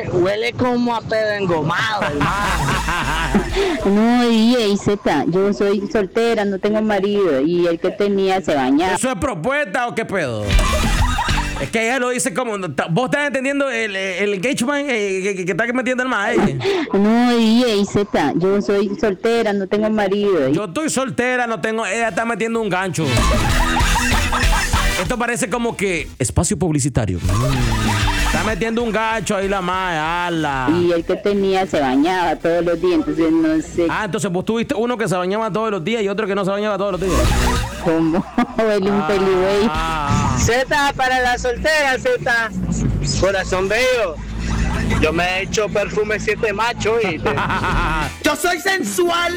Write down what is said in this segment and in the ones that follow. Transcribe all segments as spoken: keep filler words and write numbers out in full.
huele como a pedo engomado, hermano. No, y ey, Z, yo soy soltera, no tengo marido, y el que tenía se bañaba. ¿Eso es propuesta o qué pedo? Es que ella lo dice como... ¿Vos estás entendiendo el, el engagement eh, que, que, que está metiendo el más? Eh? No, y ey, Z, yo soy soltera, no tengo marido. Yo estoy soltera, no tengo... Ella está metiendo un gancho. Esto parece como que... Espacio publicitario. Está metiendo un gancho ahí la madre, ala. Y el que tenía se bañaba todos los días, entonces no sé. Ah, entonces vos tuviste uno que se bañaba todos los días y otro que no se bañaba todos los días. ¿Cómo? El un peligüey. Ah. Z para la soltera, Z. Corazón bello. Yo me he hecho perfume siete macho y te... ¡Yo soy sensual!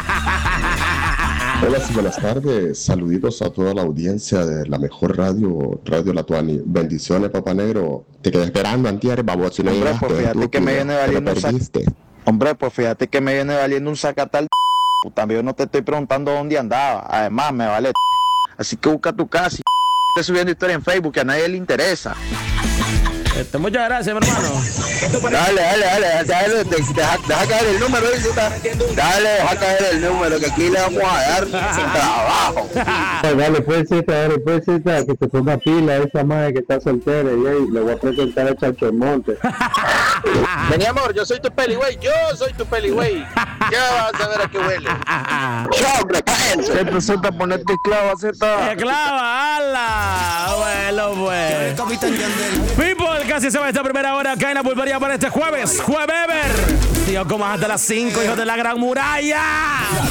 Hola, sí, buenas tardes. Saluditos a toda la audiencia de la mejor radio, Radio La Tuani. Bendiciones, papá negro. Te quedé esperando, antier, babos. Si no Hombre, llegaste, pues fíjate que me viene valiendo un sac... Hombre, pues fíjate que me viene valiendo un sacatal. También no te estoy preguntando dónde andaba. Además, me vale. Así que busca tu casa. Estoy subiendo historia en Facebook que a nadie le interesa. Este, muchas gracias, mi hermano. Dale, dale, dale, dale, deja, deja caer el número, dale, deja caer el número, que aquí le vamos a dar trabajo. Pues dale, pues Z, dale, pues Z, que se ponga pila esa madre que está soltera y hey, le voy a presentar a Chacho Monte. Vení, amor, yo soy tu peli, güey, yo soy tu peli, güey. Ya vas a ver a qué huele. ¡Hombre, cállense! ¿Qué presenta ponerte esclava, Z? ¡Esclava, ala! Bueno, pues. People, casi se va esta primera hora acá en la pulpería para este jueves. ¡Juevever! Tío, como hasta las cinco, hijos de la gran muralla.